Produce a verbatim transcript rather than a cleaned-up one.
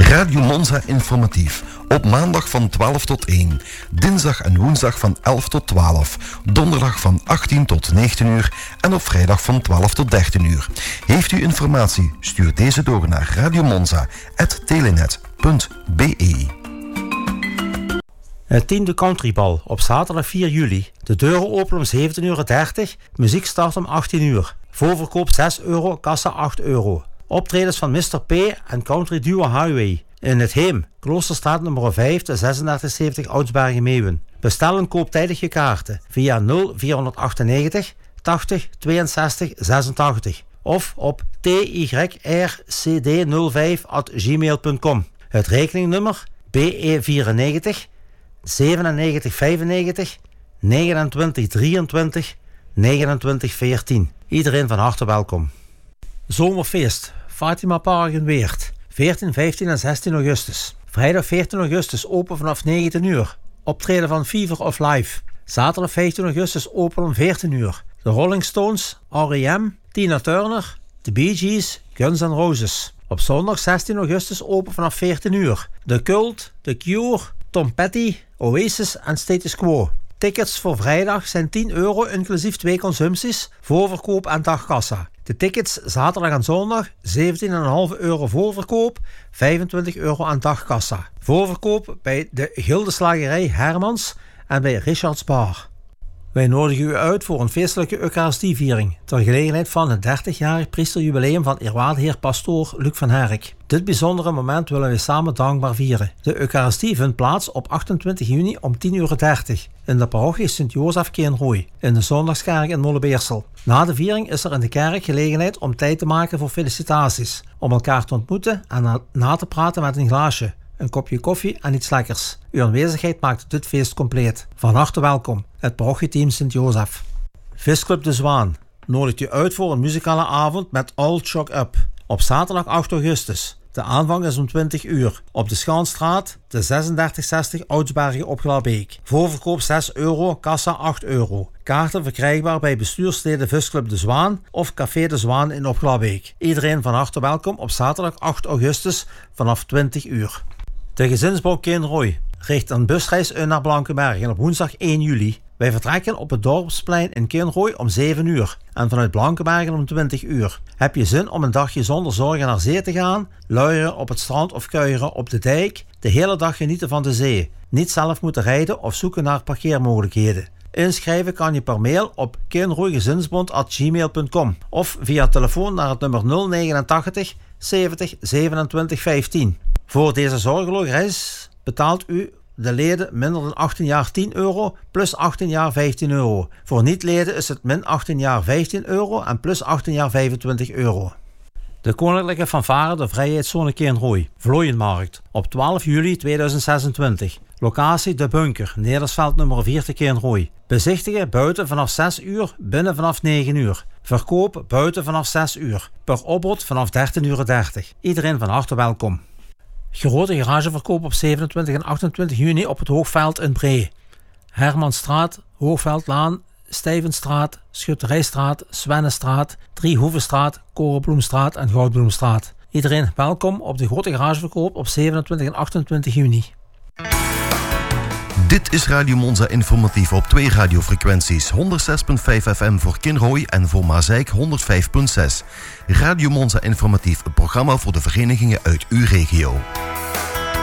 Radio Monza informatief. Op maandag van twaalf tot één. Dinsdag en woensdag van elf tot twaalf. Donderdag van achttien tot negentien uur. En op vrijdag van twaalf tot dertien uur. Heeft u informatie? Stuur deze door naar radiomonza at telenet punt b e. Het tiende Countrybal op zaterdag vier juli. De deuren openen om zeventien uur dertig. Muziek start om achttien uur. Voorverkoop zes euro, kassa acht euro. Optredens van mister P en Country Duo Highway. In het Heem, Kloosterstraat nummer vijf, de zesendertig zeventig Oudsbergen-Meeuwen. Bestel en koop tijdig je kaarten via nul vier achtennegentig tachtig tweeënzestig zesentachtig of op t y r c d nul vijf at gmail punt com. Het rekeningnummer B E vierennegentig zevenennegentig vijfennegentig negenentwintig drieëntwintig negenentwintig veertien. Iedereen van harte welkom. Zomerfeest, Fatima Park in Weert. veertien, vijftien en zestien augustus. Vrijdag veertien augustus open vanaf negentien uur. Optreden van Fever of Life. Zaterdag vijftien augustus open om veertien uur. De Rolling Stones, R E M, Tina Turner, The Bee Gees, Guns N' Roses. Op zondag zestien augustus open vanaf veertien uur. The Cult, The Cure, Tom Petty, Oasis en Status Quo. Tickets voor vrijdag zijn tien euro inclusief twee consumpties, voorverkoop en dagkassa. De tickets zaterdag en zondag zeventien komma vijf euro voorverkoop, vijfentwintig euro aan dagkassa. Voorverkoop bij de Gildeslagerij Hermans en bij Richards Bar. Wij nodigen u uit voor een feestelijke Eucharistieviering ter gelegenheid van het dertigjarig priesterjubileum van eerwaarde heer pastoor Luc van Herk. Dit bijzondere moment willen we samen dankbaar vieren. De Eucharistie vindt plaats op achtentwintig juni om tien uur dertig in de parochie Sint-Jozef Keenrooi in de Zondagskerk in Molenbeersel. Na de viering is er in de kerk gelegenheid om tijd te maken voor felicitaties, om elkaar te ontmoeten en na, na te praten met een glaasje, een kopje koffie en iets lekkers. Uw aanwezigheid maakt dit feest compleet. Van harte welkom, het parochieteam Sint-Jozef. Visclub De Zwaan nodigt u uit voor een muzikale avond met All Shock Up. Op zaterdag acht augustus. De aanvang is om twintig uur. Op de Schaanstraat, de zesendertig zestig Oudsbergen op Glabbeek. Voorverkoop zes euro, kassa acht euro. Kaarten verkrijgbaar bij bestuursleden Visclub De Zwaan of Café De Zwaan in Opglabbeek. Iedereen van harte welkom op zaterdag acht augustus vanaf twintig uur. De gezinsbouw Keenrooi richt een busreis uit naar Blankenbergen op woensdag één juli. Wij vertrekken op het Dorpsplein in Keenrooi om zeven uur en vanuit Blankenbergen om twintig uur. Heb je zin om een dagje zonder zorgen naar zee te gaan, luieren op het strand of kuieren op de dijk, de hele dag genieten van de zee, niet zelf moeten rijden of zoeken naar parkeermogelijkheden? Inschrijven kan je per mail op keenrooigezinsbond at gmail punt com of via telefoon naar het nummer nul negenentachtig zeventig zevenentwintig vijftien. Voor deze zorgeloze reis betaalt u de leden minder dan achttien jaar tien euro, plus achttien jaar vijftien euro. Voor niet-leden is het min achttien jaar vijftien euro en plus achttien jaar vijfentwintig euro. De Koninklijke Fanfare de Vrijheidszone Keenrooi, Vlooienmarkt, op twaalf juli tweeduizend zesentwintig. Locatie De Bunker, Nedersveld nummer vier te Keenrooi. Bezichtigen buiten vanaf zes uur, binnen vanaf negen uur. Verkoop buiten vanaf zes uur. Per opbod vanaf dertien uur dertig. Iedereen van harte welkom. Grote garageverkoop op zevenentwintig en achtentwintig juni op het Hoogveld in Bree. Hermanstraat, Hoogveldlaan, Stijvenstraat, Schutterijstraat, Swennestraat, Driehoevenstraat, Korenbloemstraat en Goudbloemstraat. Iedereen welkom op de grote garageverkoop op zevenentwintig en achtentwintig juni. Dit is Radio Monza informatief op twee radiofrequenties. honderdzes komma vijf F M voor Kinrooi en voor Mazeik honderdvijf komma zes. Radio Monza informatief, een programma voor de verenigingen uit uw regio.